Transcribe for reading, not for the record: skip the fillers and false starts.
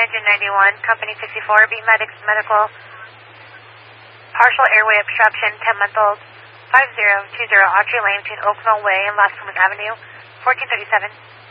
engine 91, company 64, B Medics Medical, partial airway obstruction, 10-month-old, 5020 Audrey Lane between Oakville Way and Las Plumas Avenue, 1437.